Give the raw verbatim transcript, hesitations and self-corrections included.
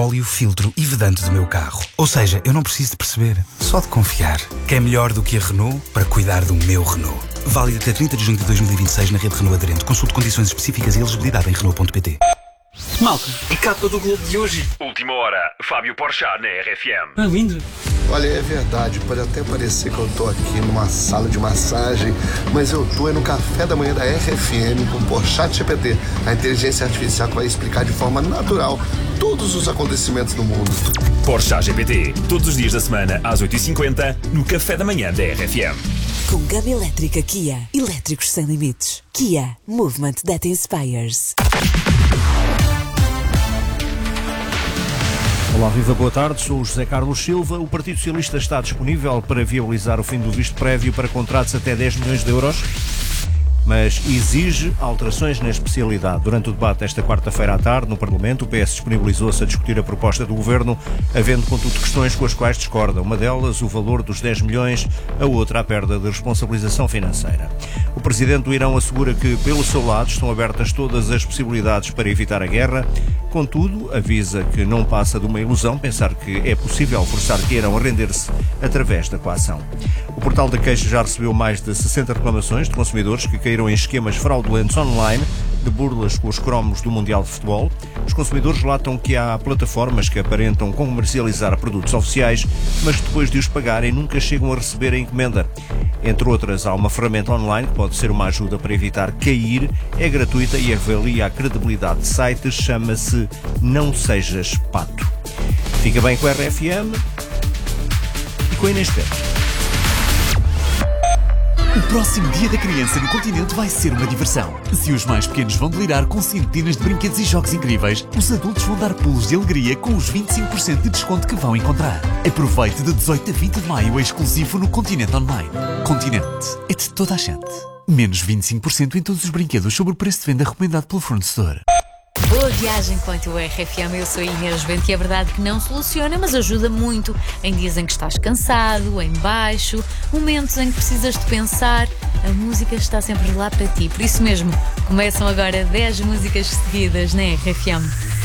óleo, filtro e vedante do meu carro. Ou seja, eu não preciso de perceber, só de confiar. Que é melhor do que a Renault para cuidar do meu Renault. Válido até trinta de junho de dois mil e vinte e seis na rede Renault aderente. Consulte condições específicas e elegibilidade em Renault ponto pt. Malta, e capa do Globo de hoje? Última hora, Fábio Porchat na R F M. Ah, lindo. Olha, é verdade, pode até parecer que eu tô aqui numa sala de massagem, mas eu tô é no café da manhã da R F M com o Porchat G P T, a inteligência artificial que vai explicar de forma natural todos os acontecimentos do mundo. Porchat G P T, todos os dias da semana às oito e cinquenta no café da manhã da R F M. Com gama elétrica Kia, elétricos sem limites. Kia, movement that inspires. Olá, viva, boa tarde, sou o José Carlos Silva. O Partido Socialista está disponível para viabilizar o fim do visto prévio para contratos até dez milhões de euros, mas exige alterações na especialidade. Durante o debate esta quarta-feira à tarde no Parlamento, o P S disponibilizou-se a discutir a proposta do Governo, havendo, contudo, questões com as quais discorda. Uma delas, o valor dos dez milhões, a outra, a perda de responsabilização financeira. O Presidente do Irão assegura que, pelo seu lado, estão abertas todas as possibilidades para evitar a guerra. Contudo, avisa que não passa de uma ilusão pensar que é possível forçar Teherão a render-se através da coação. O Portal da Queixa já recebeu mais de sessenta reclamações de consumidores que caíram em esquemas fraudulentos online de burlas com os cromos do Mundial de Futebol. Os consumidores relatam que há plataformas que aparentam comercializar produtos oficiais, mas depois de os pagarem nunca chegam a receber a encomenda. Entre outras, há uma ferramenta online que pode ser uma ajuda para evitar cair, é gratuita e avalia a credibilidade de sites, chama-se Não Sejas Pato. Fica bem com a R F M e com a Inês Pérez. O próximo Dia da Criança no continente vai ser uma diversão. Se os mais pequenos vão delirar com centenas de brinquedos e jogos incríveis, os adultos vão dar pulos de alegria com os vinte e cinco por cento de desconto que vão encontrar. Aproveite de dezoito a vinte de maio exclusivo no Continente Online. Continente é de toda a gente. Menos vinte e cinco por cento em todos os brinquedos sobre o preço de venda recomendado pelo fornecedor. Boa viagem com a tua R F M, eu sou a Inês Bento e é verdade que não soluciona, mas ajuda muito em dias em que estás cansado, em baixo, momentos em que precisas de pensar, a música está sempre lá para ti. Por isso mesmo, começam agora dez músicas seguidas na R F M.